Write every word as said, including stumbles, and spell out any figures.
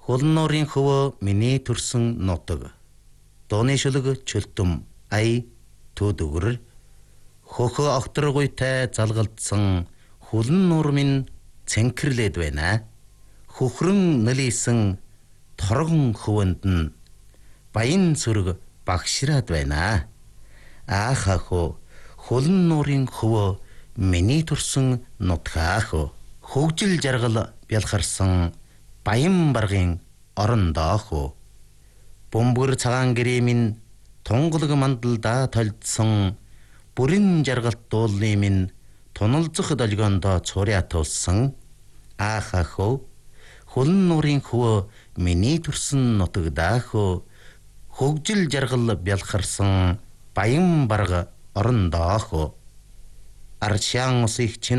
Хулан нуурын хөвөө миний төрсөн нутаг. Дууны шүлэг чөлтөм ая төдөгөр. Хөхөө огторгуйтай залгалдсан хулан нуур минь цэнхэрлээд байна. Хөхрөн нэлийсэн торгон хөвөнд нь баян сүрэг багшраад байна. Аах аху хулан нуурын хөвөө миний төрсөн нутгаах. Хөгжил жаргал бялхарсан баян баргын орондоох. Бөмбөр цагаан гэрээ тунгалаг мандалдаа толдсон бүрэн жаргалт дуулны минь туналзах долгиондоо цуря туулсан. Аах аху хулан нуурын хөвөө миний төрсөн нутагдаах. Хөгжил жаргал бялхарсан баян барга орондоох. Арчаан усыг чин